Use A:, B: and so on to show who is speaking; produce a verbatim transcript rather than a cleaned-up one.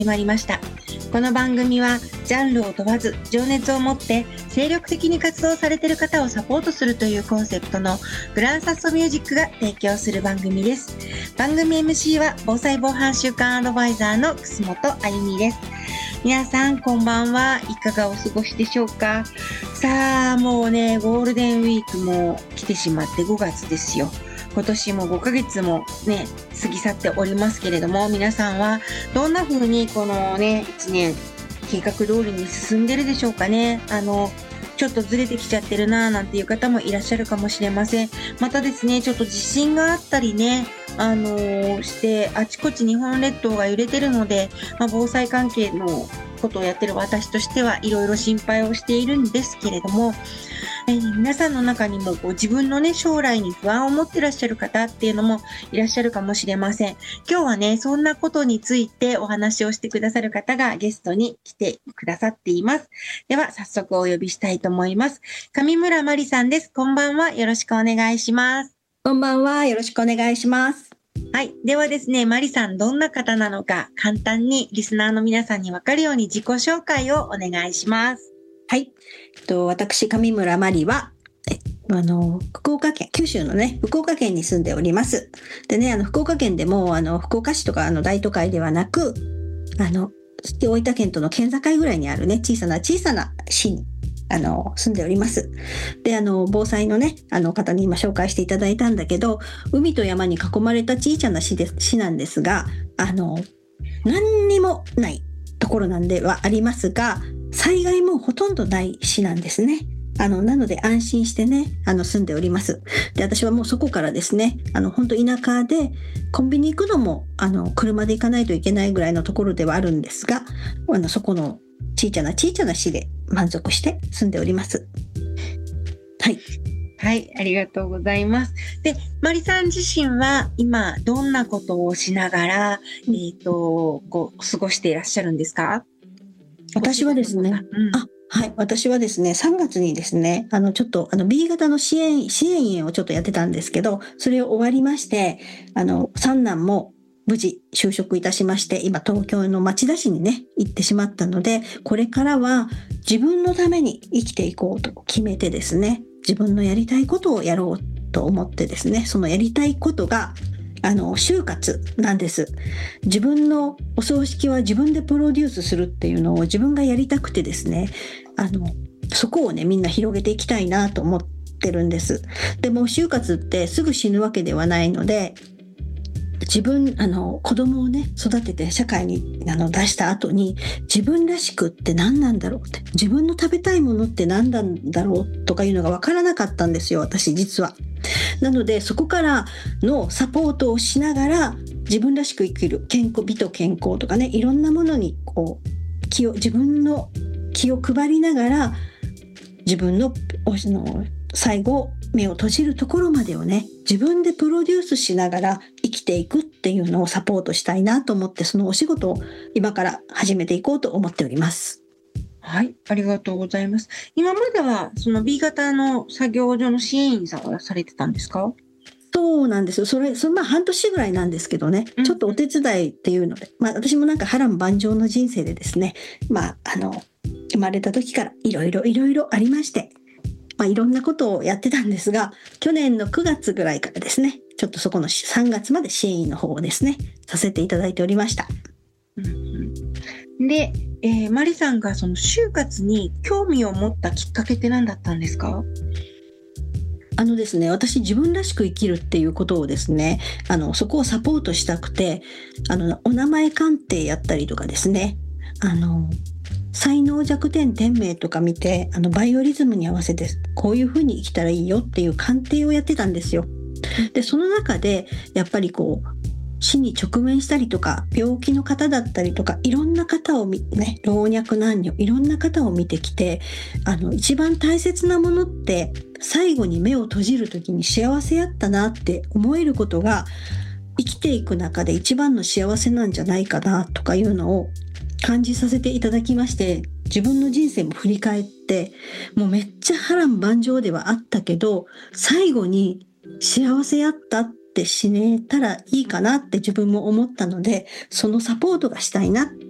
A: 始まりました。この番組はジャンルを問わず情熱を持って精力的に活動されている方をサポートするというコンセプトのグランサストミュージックが提供する番組です。番組 エムシー は防災防犯週間アドバイザーの楠本あゆみです。皆さんこんばんは。いかがお過ごしでしょうか。さあもうねゴールデンウィークも来てしまってごがつですよ。今年もごかげつもね過ぎ去っておりますけれども、皆さんはどんな風にこのねいちねん計画通りに進んでるでしょうかね。あのちょっとずれてきちゃってるなーなんていう方もいらっしゃるかもしれません。またですねちょっと地震があったりねあのー、してあちこち日本列島が揺れてるので、まあ、防災関係のことをやってる私としてはいろいろ心配をしているんですけれども、えー、皆さんの中にもこう自分のね将来に不安を持ってらっしゃる方っていうのもいらっしゃるかもしれません。今日はねそんなことについてお話をしてくださる方がゲストに来てくださっています。では早速お呼びしたいと思います。上村まりさんです。こんばんは。よろしくお願いします。
B: こんばんは。よろしくお願いします。
A: はい。ではですね、まりさんどんな方なのか簡単にリスナーの皆さんに分かるように自己紹介をお願いします。
B: はい。えっと、私、上村まりは、えあの、福岡県、九州のね、福岡県に住んでおります。でね、あの、福岡県でも、あの、福岡市とか、あの、大都会ではなく、あの、大分県との県境ぐらいにあるね、小さな小さな市に、あの、住んでおります。で、あの、防災のね、あの方に今紹介していただいたんだけど、海と山に囲まれた小さな市です、市なんですが、あの、何にもないところなんではありますが、災害もほとんどない市なんですね。あの、なので安心してね、あの、住んでおります。で、私はもうそこからですね、あの、本当田舎で、コンビニ行くのも、あの、車で行かないといけないぐらいのところではあるんですが、あの、そこの小さな小さな市で満足して住んでおります。はい。
A: はい、ありがとうございます。で、まりさん自身は今どんなことをしながら、えっと、こう過ごしていらっしゃるんですか？
B: 私はですね、うん、あ、はい、私はですね、さんがつにですね、あの、ちょっと、あの、B 型の支援、支援員をちょっとやってたんですけど、それを終わりまして、あの、三男も無事就職いたしまして、今、東京の町田市にね、行ってしまったので、これからは自分のために生きていこうと決めてですね、自分のやりたいことをやろうと思ってですね、そのやりたいことが、あの、就活なんです。自分のお葬式は自分でプロデュースするっていうのを自分がやりたくてですね、あの、そこをね、みんな広げていきたいなと思ってるんです。でも、就活ってすぐ死ぬわけではないので、自分、あの、子供をね、育てて社会にあの出した後に、自分らしくって何なんだろうって、自分の食べたいものって何なんだろうとかいうのが分からなかったんですよ、私実は。なので、そこからのサポートをしながら、自分らしく生きる健康、美と健康とかね、いろんなものにこう、気を、自分の気を配りながら、自分の、の最後、目を閉じるところまでをね、自分でプロデュースしながら生きていくっていうのをサポートしたいなと思って、そのお仕事を今から始めていこうと思っております。
A: はい、ありがとうございます。今まではその B 型の作業所の支援員さんはされてたんですか？
B: そうなんですよ。それ、そのまあ半年ぐらいなんですけどね、うん、ちょっとお手伝いっていうので、まあ私もなんか波乱万丈の人生でですね、まああの、生まれた時からいろいろいろいろありまして、まあいろんなことをやってたんですが、去年のくがつぐらいからですね、ちょっとそこのさんがつまで支援員の方をですね、させていただいておりました。
A: うんうん、で、えー、マリさんがその就活に興味を持ったきっかけって何だったんですか？
B: あのですね、私自分らしく生きるっていうことをですね、あの、そこをサポートしたくて、あの、お名前鑑定やったりとかですね、あの、才能弱点点名とか見て、あの、バイオリズムに合わせて、こういうふうに生きたらいいよっていう鑑定をやってたんですよ。で、その中で、やっぱりこう、死に直面したりとか、病気の方だったりとか、いろんな方を見ね、老若男女、いろんな方を見てきて、あの、一番大切なものって、最後に目を閉じるときに幸せやったなって思えることが、生きていく中で一番の幸せなんじゃないかなとかいうのを感じさせていただきまして、自分の人生も振り返って、もうめっちゃ波乱万丈ではあったけど、最後に幸せやったって死ねたらいいかなって自分も思ったので、そのサポートがしたいなっ